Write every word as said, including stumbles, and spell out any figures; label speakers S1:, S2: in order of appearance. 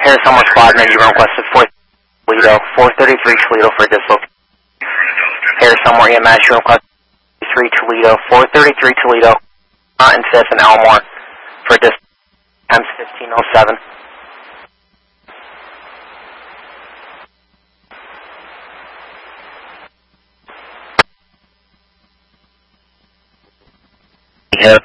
S1: Harris Elmore Squadron, you requested four Toledo, four thirty-three Toledo for dislocation. Harris Elmore E M S, you requested three Toledo, four thirty-three Toledo, not in fifth and Elmore for dis times fifteen oh seven.
S2: Yes.